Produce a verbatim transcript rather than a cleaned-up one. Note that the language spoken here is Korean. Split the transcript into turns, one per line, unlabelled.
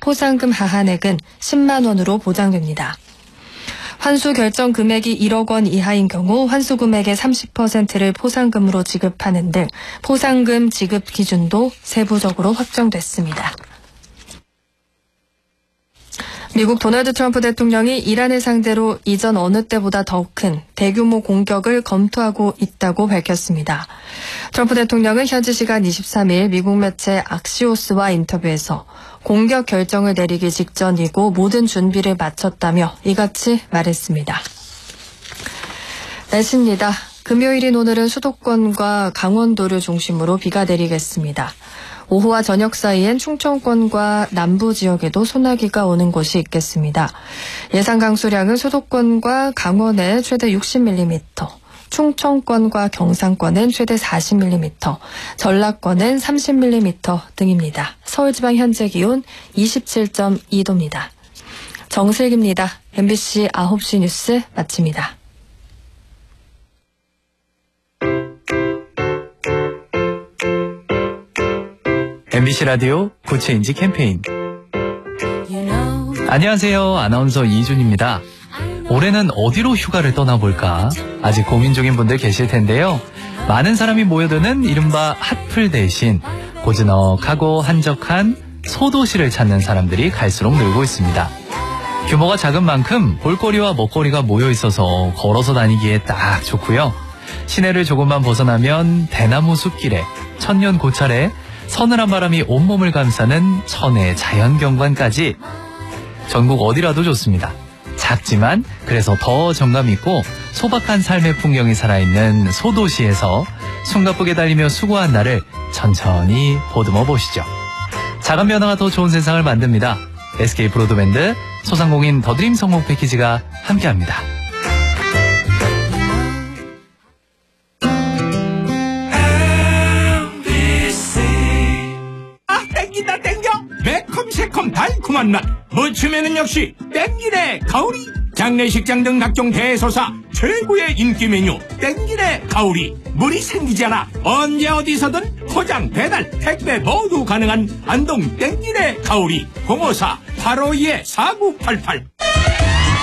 포상금 하한액은 십만 원으로 보장됩니다. 환수 결정 금액이 일억 원 이하인 경우 환수 금액의 삼십 퍼센트를 포상금으로 지급하는 등 포상금 지급 기준도 세부적으로 확정됐습니다. 미국 도널드 트럼프 대통령이 이란을 상대로 이전 어느 때보다 더 큰 대규모 공격을 검토하고 있다고 밝혔습니다. 트럼프 대통령은 현지 시간 이십삼 일 미국 매체 악시오스와 인터뷰에서 공격 결정을 내리기 직전이고 모든 준비를 마쳤다며 이같이 말했습니다. 날씨입니다. 금요일인 오늘은 수도권과 강원도를 중심으로 비가 내리겠습니다. 오후와 저녁 사이엔 충청권과 남부 지역에도 소나기가 오는 곳이 있겠습니다. 예상 강수량은 수도권과 강원에 최대 육십 밀리미터, 충청권과 경상권엔 최대 사십 밀리미터, 전라권엔 삼십 밀리미터 등입니다. 서울지방 현재 기온 이십칠 점 이 도입니다. 정슬기입니다. 엠비씨 아홉 시 뉴스 마칩니다.
엠비씨 라디오 구체인지 캠페인. 안녕하세요. 아나운서 이준입니다. 올해는 어디로 휴가를 떠나볼까? 아직 고민 중인 분들 계실 텐데요. 많은 사람이 모여드는 이른바 핫플 대신 고즈넉하고 한적한 소도시를 찾는 사람들이 갈수록 늘고 있습니다. 규모가 작은 만큼 볼거리와 먹거리가 모여 있어서 걸어서 다니기에 딱 좋고요. 시내를 조금만 벗어나면 대나무 숲길에 천년 고찰에 서늘한 바람이 온몸을 감싸는 천혜 자연경관까지 전국 어디라도 좋습니다. 작지만 그래서 더 정감 있고 소박한 삶의 풍경이 살아있는 소도시에서 숨가쁘게 달리며 수고한 나를 천천히 보듬어 보시죠. 작은 변화가 더 좋은 세상을 만듭니다. 에스케이 브로드밴드 소상공인 더드림 성공 패키지가 함께합니다.
매콤새콤 달콤한 맛 무침에는 역시 땡기네 가오리. 장례식장 등 각종 대소사 최고의 인기 메뉴 땡기네 가오리. 물이 생기지 않아 언제 어디서든 포장 배달 택배 모두 가능한 안동 땡기네 가오리. 공오사 팔오이 사구팔팔